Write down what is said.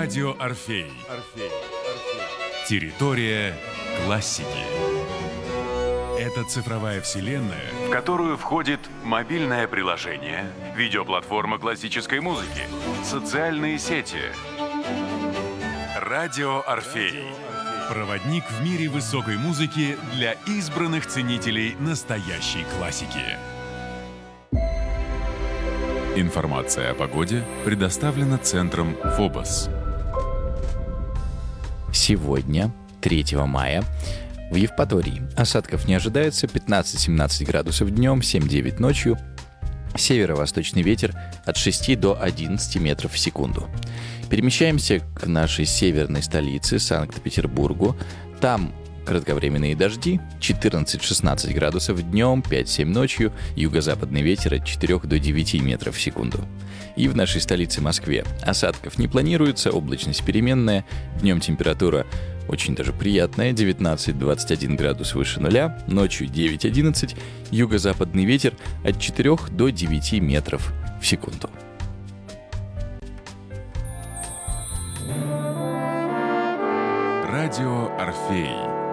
Радио Орфей. Территория классики. Это цифровая вселенная, в которую входит мобильное приложение, видеоплатформа классической музыки, социальные сети. Радио Орфей. Проводник в мире высокой музыки для избранных ценителей настоящей классики. Информация о погоде предоставлена центром ФОБОС. Сегодня, 3 мая, в Евпатории осадков не ожидается, 15-17 градусов днем, 7-9 ночью, северо-восточный ветер от 6 до 11 метров в секунду. Перемещаемся к нашей северной столице, Санкт-Петербургу. Там кратковременные дожди, 14-16 градусов днем, 5-7 ночью, юго-западный ветер от 4 до 9 метров в секунду. И в нашей столице Москве осадков не планируется, облачность переменная, днем температура очень даже приятная, 19-21 градус выше нуля, ночью 9-11, юго-западный ветер от 4 до 9 метров в секунду. Радио Орфей.